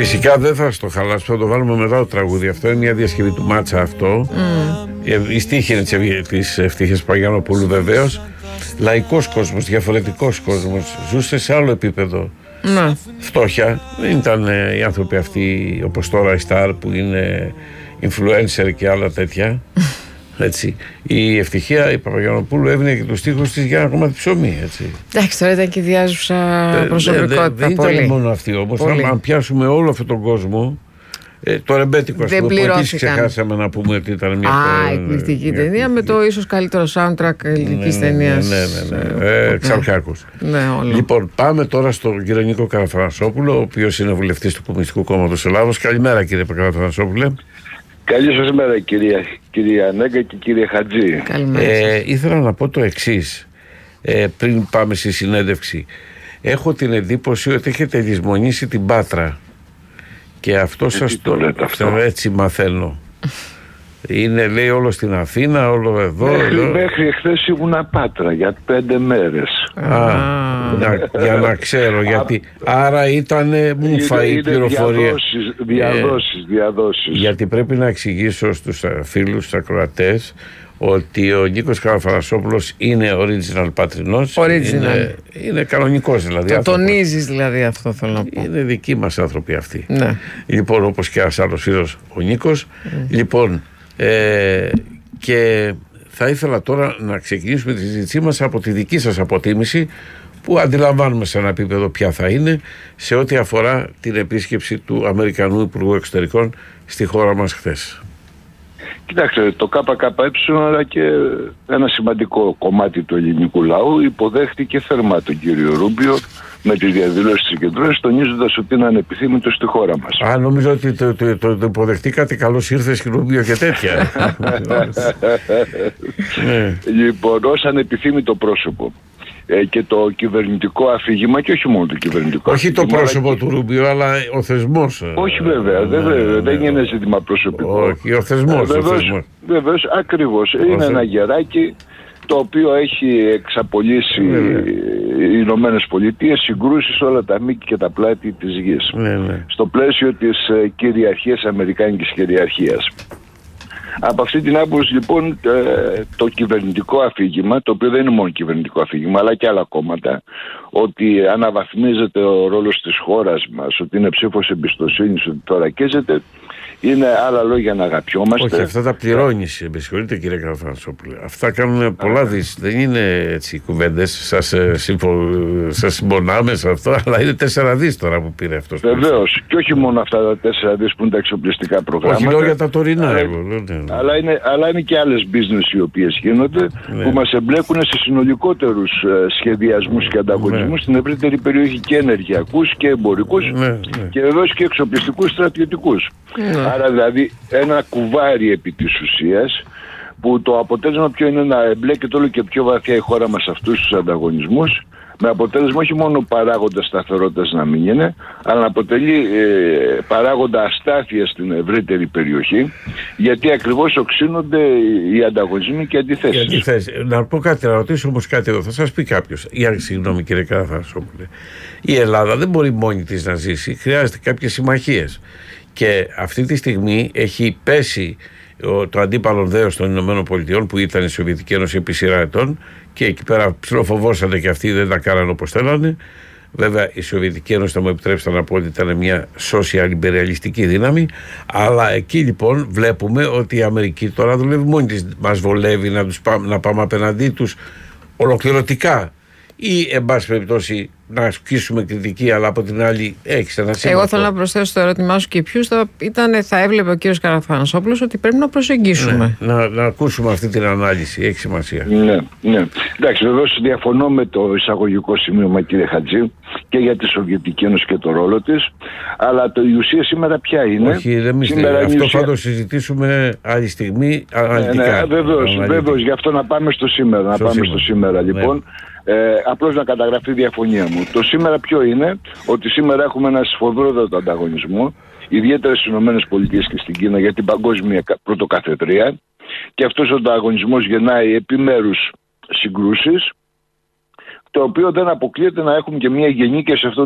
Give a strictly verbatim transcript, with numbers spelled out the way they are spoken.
Φυσικά δεν θα στο χαλάσω, θα το βάλουμε μετά το τραγούδι. Αυτό είναι μια διασκευή του Μάτσα αυτό. Mm. Η στίχη είναι της Ευτυχίας Παγιανοπούλου βεβαίως. Λαϊκός κόσμος, διαφορετικός κόσμος. Ζούσε σε άλλο επίπεδο. Mm. Φτώχεια. Δεν ήταν ε, οι άνθρωποι αυτοί όπως τώρα οι Star που είναι influencer και άλλα τέτοια. Έτσι. Η Ευτυχία, η Παπαγιανοπούλου έβγαινε και τους στίχους της για ένα κομμάτι ψωμί. Εντάξει, τώρα ήταν και διάζουσα προσωπικότητα. Δεν ήταν μόνο αυτή όμως. Αν, αν πιάσουμε όλο αυτόν τον κόσμο, ε, το ρεμπέτικο, ας πούμε, που επίσης ξεχάσαμε να πούμε ότι ήταν μια. Α, εκπληκτική ταινία, ταινία με το ίσως καλύτερο soundtrack ελληνικής ναι, ταινίας. Ναι, ναι, ναι. ναι. Ε, Ξαρχάκος. Ναι, όλο. Λοιπόν, πάμε τώρα στον κύριο Νίκο Καραθανασόπουλο, ο οποίος είναι βουλευτής του Κομμουνιστικού Κόμματος Ελλάδος. Καλημέρα, κύριε Καραθανασόπουλε. Καλή σας μέρα, κυρία, κυρία Νέγκα και κύριε Χατζή. Ε, ήθελα να πω το εξής, ε, πριν πάμε στη συνέντευξη. Έχω την εντύπωση ότι έχετε λησμονήσει την Πάτρα. Και αυτό σας το, το έτσι μαθαίνω. Είναι, λέει, όλο στην Αθήνα, όλο εδώ. Μέχρι, εδώ. μέχρι εχθές ήμουνα Πάτρα για πέντε μέρες. Α, για, για να ξέρω, γιατί άρα ήταν μουφα η πληροφορία. Διαδόσεις, διαδόσεις, ε, διαδόσεις. Γιατί πρέπει να εξηγήσω στους φίλους, στους ακροατές, ότι ο Νίκος Καραθανασόπουλος είναι original πατρινός. Original. Είναι, είναι κανονικός δηλαδή. Το τονίζεις δηλαδή αυτό, θέλω να πω. Είναι δικοί μας άνθρωποι αυτοί. Ναι. Λοιπόν, όπως και ένας άλλος φίλος ο Νίκος. Mm. Λοιπόν, ε, και θα ήθελα τώρα να ξεκινήσουμε τη συζήτησή μας από τη δική σας αποτίμηση, που αντιλαμβάνουμε σε ένα επίπεδο ποια θα είναι, σε ό,τι αφορά την επίσκεψη του Αμερικανού Υπουργού Εξωτερικών στη χώρα μας χθες. Κοιτάξτε, το ΚΚΕ, αλλά και ένα σημαντικό κομμάτι του ελληνικού λαού, υποδέχτηκε θερμά τον κύριο Ρούμπιο με τις διαδηλώσεις της συγκεντρώσεις, τονίζοντας ότι είναι ανεπιθύμητος στη χώρα μας. Α, νομίζω ότι το, το, το, το υποδεχτήκατε, καλώς ήρθες Ρούμπιο και τέτοια. Λοιπόν, ως ανεπιθύμητο πρόσωπο. Ε, και το κυβερνητικό αφήγημα, και όχι μόνο το κυβερνητικό όχι αφήγημα. Όχι το πρόσωπο και... του Ρούμπιο, αλλά ο θεσμός. Όχι βέβαια, ναι, δεν, ναι, δεν ναι. είναι ζήτημα προσωπικό. Όχι, ο θεσμός. Ε, βεβαίως, ο θεσμός. βεβαίως, ακριβώς. Ο είναι θε... ένα γεράκι το οποίο έχει εξαπολύσει ναι, ναι. οι Ηνωμένες Πολιτείες συγκρούσεις σε όλα τα μήκη και τα πλάτη της γης. Ναι, ναι. Στο πλαίσιο της κυριαρχίας, αμερικάνικης κυριαρχίας. Από αυτή την άποψη λοιπόν το κυβερνητικό αφήγημα, το οποίο δεν είναι μόνο κυβερνητικό αφήγημα αλλά και άλλα κόμματα, ότι αναβαθμίζεται ο ρόλος της χώρας μας, ότι είναι ψήφος εμπιστοσύνης, ότι θωρακίζεται, είναι άλλα λόγια να αγαπιόμαστε. Όχι, αυτά τα πληρώνεις, με συγχωρείτε κύριε Καραθανασόπουλε. Αυτά κάνουν πολλά δις. Δεν είναι έτσι κουβέντες, σας, συμπο... σας συμπονάμε σε αυτό, αλλά είναι τέσσερα δις τώρα που πήρε αυτός. Βεβαίως, και όχι μόνο αυτά τα τέσσερα δις που είναι τα εξοπλιστικά προγράμματα. Όχι, λέω για τα τωρινά. Αλλά, εγώ, ναι, ναι. αλλά, είναι, αλλά είναι και άλλες business οι οποίες γίνονται, ναι. που μας εμπλέκουν σε συνολικότερους σχεδιασμούς και ανταγωνισμούς ναι. στην ευρύτερη περιοχή, και ενεργειακούς και εμπορικούς ναι, ναι. και βεβαίως και εξοπλιστικούς στρατιωτικούς. Ναι. Άρα δηλαδή ένα κουβάρι επί της ουσίας, που το αποτέλεσμα ποιο είναι, να εμπλέκεται όλο και πιο βαθιά η χώρα μας σε αυτούς τους ανταγωνισμούς, με αποτέλεσμα όχι μόνο παράγοντα σταθερότητας να μην είναι, αλλά να αποτελεί ε, παράγοντα αστάθεια στην ευρύτερη περιοχή, γιατί ακριβώς οξύνονται οι ανταγωνισμοί και οι αντιθέσεις. Οι αντιθέσεις. Να πω κάτι, να ρωτήσω όμως κάτι εδώ. Θα σας πει κάποιος, για συγγνώμη κύριε Καραθανασόπουλε, η Ελλάδα δεν μπορεί μόνη της να ζήσει, χρειάζεται κάποιες συμμαχίες. Και αυτή τη στιγμή έχει πέσει το αντίπαλο δέος των Ηνωμένων Πολιτειών, που ήταν η Σοβιετική Ένωση επί σειρά ετών, και εκεί πέρα ψιλοφοβόσανε και αυτοί, δεν τα κάνανε όπως θέλανε. Βέβαια η Σοβιετική Ένωση, θα μου επιτρέψετε να πω ότι ήταν μια social υπεριαλιστική δύναμη, αλλά εκεί λοιπόν βλέπουμε ότι η Αμερική τώρα δουλεύει μόνη της. Μας βολεύει να, τους πάμε, να πάμε απέναντί τους ολοκληρωτικά, ή εν πάση περιπτώσει να ασκήσουμε κριτική, αλλά από την άλλη έχεις ένα σύμμαχο. Εγώ θέλω να προσθέσω στο ερώτημά σου και ποιους θα, ήταν, θα έβλεπε ο κύριος Καραθανασόπουλος ότι πρέπει να προσεγγίσουμε. Ναι, να, να ακούσουμε αυτή την ανάλυση, έχει σημασία. Ναι, ναι. Εντάξει, βεβαίως διαφωνώ με το εισαγωγικό σημείωμα, κύριε Χατζή, και για τη Σοβιετική Ένωση και το ρόλο της, αλλά το, η ουσία σήμερα ποια είναι? Όχι, δεν μη σήμερα αυτό ουσία... θα το συζητήσουμε άλλη στιγμή αναλυτικά. Ναι, ναι, βεβαίως, βεβαίως, γι' αυτό να πάμε στο σήμερα, να στο πάμε σήμερα. στο σήμερα λοιπόν. Ναι. Ε, απλώς να καταγραφεί η διαφωνία μου. Το σήμερα ποιο είναι? Ότι σήμερα έχουμε ένα σφοδρότατο ανταγωνισμό, ιδιαίτερα στις ΗΠΑ και στην Κίνα, για την παγκόσμια πρωτοκαθεδρία, και αυτός ο ανταγωνισμός γεννάει επιμέρους συγκρούσεις, το οποίο δεν αποκλείεται να έχουμε και μια γενίκευση σε αυτό